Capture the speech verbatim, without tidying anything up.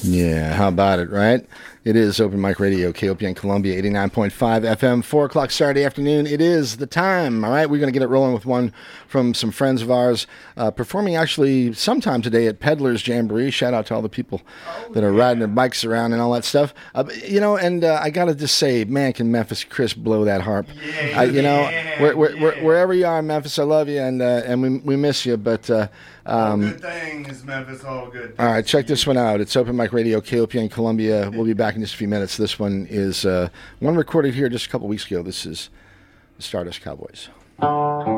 Yeah, how about it, right? It is Open Mic Radio, K O P N Columbia, eighty-nine point five F M, four o'clock Saturday afternoon. It is the time, all right? We're going to get it rolling with one from some friends of ours, uh, performing actually sometime today at Peddler's Jamboree. Shout out to all the people oh, that are yeah. riding their bikes around and all that stuff. Uh, you know, and uh, I got to just say, man, can Memphis Chris blow that harp. Yeah, uh, you know, yeah, where, where, yeah. where, wherever you are in Memphis, I love you, and uh, and we we miss you, but... Uh, Um, Um, all good things, Memphis, all good things. All right, check this one out. It's Open Mic Radio, K O P N Columbia. We'll be back in just a few minutes. This one is uh, one recorded here just a couple weeks ago. This is the Stardust Cowboys.